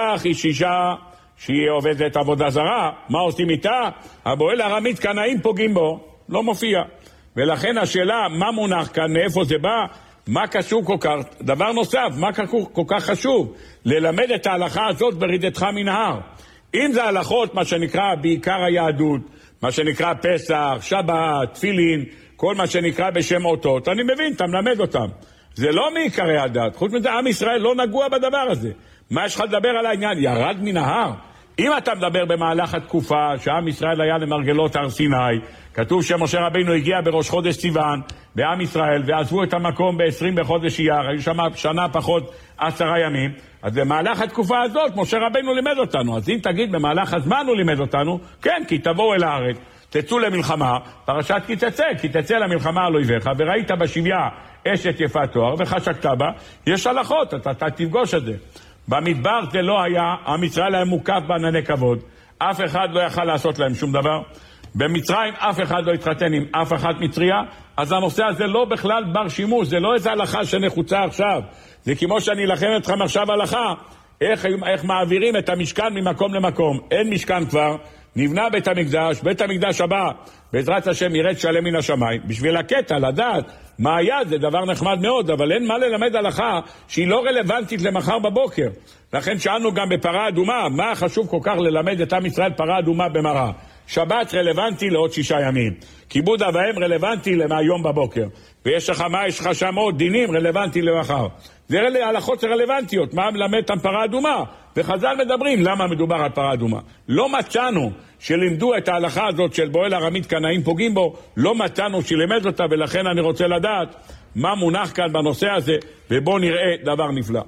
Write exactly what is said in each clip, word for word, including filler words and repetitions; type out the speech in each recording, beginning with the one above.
כך איש אישה שהיא עובדת עבודה זרה, מה עושים איתה? הבועל ארמית קנאים פוגעים בו, לא מופיע. ולכן השאלה, מה מונח כאן, מאיפה זה בא, מה קשור כל כך, דבר נוסף, מה כל כך חשוב? ללמד את ההלכה הזאת ברידתך מן ההר. אם זה הלכות, מה שנקרא בעיקר היהדות, מה שנקרא פסח, שבת, תפילין, כל מה שנקרא בשם אותות, אני מבין, אתה מלמד אותם. זה לא מעיקרי הדת, חוץ מזה עם ישראל לא נגוע בדבר הזה. מה יש לך לדבר על העניין? ירד מן ההר. אם אתה מדבר במהלך התקופה שעם ישראל היה למרגלות הר סיני, כתוב שמשה רבינו הגיע בראש חודש סיוון בעם ישראל ועזבו את המקום ב-עשרים בחודש אייר, היו שם שנה פחות עשרה ימים, אז במהלך התקופה הזאת משה רבינו לימד אותנו. אז אם תגיד במהלך הזמן הוא לימד אותנו, כן, כי תבואו אל הארץ, תצאו למלחמה, פרשת כי תצא, כי תצא למלחמה על אויביך, וראית בשביה אשת יפת תואר וחשקת בה, יש הלכות, אתה, אתה תפגוש את זה. במדבר זה לא היה, עם ישראל היה מוקף בענני כבוד, אף אחד לא יכל לעשות להם שום דבר. במצרים אף אחד לא התחתן עם אף אחת מצריה, אז הנושא הזה לא בכלל בר שימוש, זה לא איזה הלכה שנחוצה עכשיו, זה כמו שאני אלחם אתכם עכשיו הלכה, איך, איך מעבירים את המשכן ממקום למקום. אין משכן כבר, נבנה בית המקדש, בית המקדש הבא, בעזרת השם ירד שלם מן השמיים. בשביל הקטע, לדעת מה היה, זה דבר נחמד מאוד, אבל אין מה ללמד הלכה שהיא לא רלוונטית למחר בבוקר. לכן שאלנו גם בפרה אדומה, מה חשוב כל כך ללמד את עם ישראל פרה אדומה במראה? שבת רלוונטי לעוד שישה ימים, כיבוד אב ואם רלוונטי להיום בבוקר, ויש לך מה, יש לך שם עוד דינים רלוונטי למחר. זה הלכות רלוונטיות, מה מלמד את פרה אדומה? וחז"ל מדברים למה מדובר על פרה אדומה. לא מצאנו שלימדו את ההלכה הזאת של בועל ארמית קנאים פוגעים בו, לא מצאנו שלימד אותה, ולכן אני רוצה לדעת מה מונח כאן בנושא הזה, ובוא נראה דבר נפלא.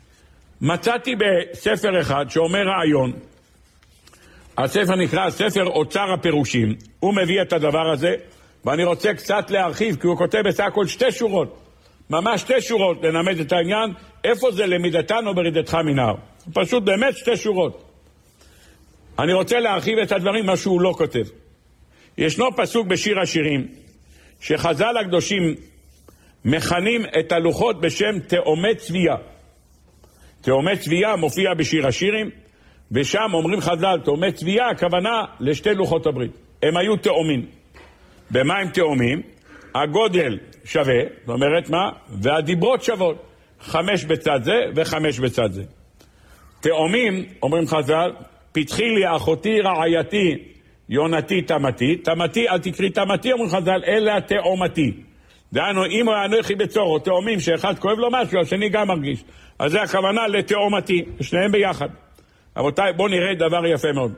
מצאתי בספר אחד שאומר רעיון, הספר נקרא ספר אוצר הפירושים, הוא מביא את הדבר הזה, ואני רוצה קצת להרחיב, כי הוא כותב בסך הכל שתי שורות, ממש שתי שורות, לנמד את העניין, איפה זה למידתנו ברידתך מן ההר. פשוט באמת שתי שורות. אני רוצה להרחיב את הדברים, מה שהוא לא כותב. ישנו פסוק בשיר השירים, שחז"ל הקדושים מכנים את הלוחות בשם תאומי צבייה. תאומי צבייה מופיע בשיר השירים, ושם אומרים חז"ל, תאומי צבייה, הכוונה לשתי לוחות הברית. הם היו תאומים. במה הם תאומים? הגודל שווה, זאת אומרת מה? והדיברות שוות. חמש בצד זה וחמש בצד זה. תאומים, אומרים חז"ל, פתחי לי אחותי רעייתי, יונתי תמתי, תמתי אל תקרי תמתי, אומרים חז"ל, אלא תאומתי. דהיינו, אם הוא אנוכי בצורו, תאומים שאחד כואב לו משהו, השני גם מרגיש. אז זה הכוונה לתאומתי, שניהם ביחד. רבותיי, בואו נראה דבר יפה מאוד.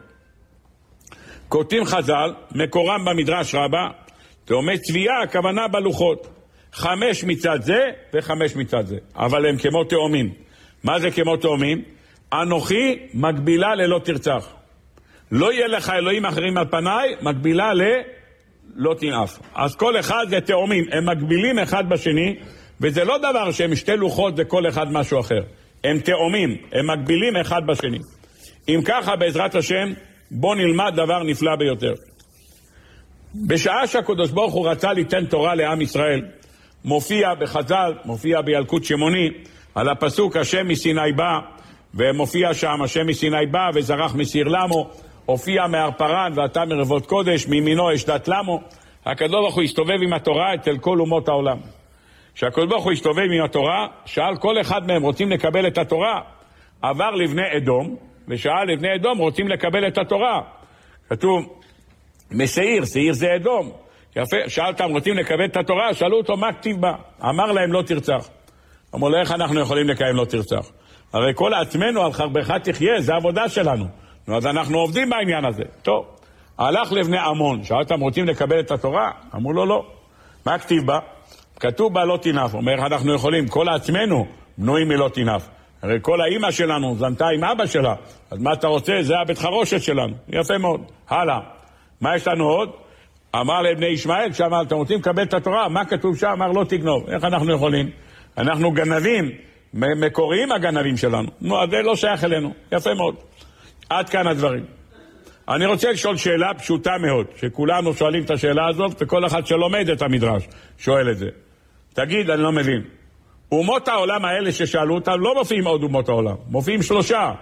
כותבים חז"ל, מקורם במדרש רבה, תאומי צבייה, הכוונה בלוחות. חמש מצד זה וחמש מצד זה. אבל הם כמו תאומים. מה זה כמו תאומים? אנוכי מגבילה ללא תרצח. לא יהיה לך אלוהים אחרים על פניי, מגבילה ללא תנאף. אז כל אחד זה תאומים, הם מגבילים אחד בשני, וזה לא דבר שהם שתי לוחות וכל אחד משהו אחר. הם תאומים, הם מגבילים אחד בשני. אם ככה, בעזרת השם, בוא נלמד דבר נפלא ביותר. בשעה שהקדוש ברוך הוא רצה ליתן תורה לעם ישראל, מופיע בחז"ל, מופיע בילקוט שמעוני, על הפסוק השם מסיני בא, ומופיע שם השם מסיני בא וזרח מסיר למו, הופיע מהר פרן ואתה מרבות קודש, מימינו אשדת למו. הקדוש ברוך הוא הסתובב עם התורה אצל כל אומות העולם. כשהקדוש ברוך הוא הסתובב עם התורה, שאל כל אחד מהם רוצים לקבל את התורה, עבר לבני אדום, ושאל לבני אדום רוצים לקבל את התורה. כתוב מסעיר, שעיר זה אדום. יפה, שאלתם רוצים לקבל את התורה, שאלו אותו מה כתיב בה. אמר להם לא תרצח. אמרו לו איך אנחנו יכולים לקיים לא תרצח? הרי כל עצמנו על חרבך תחיה, זה העבודה שלנו. אז אנחנו עובדים בעניין הזה. טוב, הלך לבני עמון, שאלתם רוצים לקבל את התורה? אמרו לו לא. מה כתיב בה? כתוב בה לא תנף. אומר איך אנחנו יכולים, כל עצמנו בנויים מלא תנף. הרי כל האמא שלנו זנתה עם אבא שלה, אז מה אתה רוצה? זה הבית חרושת שלנו. יפה מאוד. הלאה. מה יש לנו עוד? אמר לבני ישמעאל, שאמר, אתם רוצים לקבל את התורה? מה כתוב שם? אמר, לא תגנוב. איך אנחנו יכולים? אנחנו גנבים, מקוריים הגנבים שלנו. נו, אז זה לא שייך אלינו. יפה מאוד. עד כאן הדברים. אני רוצה לשאול שאלה פשוטה מאוד, שכולנו שואלים את השאלה הזאת, וכל אחד שלומד את המדרש שואל את זה. תגיד, אני לא מבין. אומות העולם האלה ששאלו אותם, לא מופיעים עוד אומות העולם. מופיעים שלושה.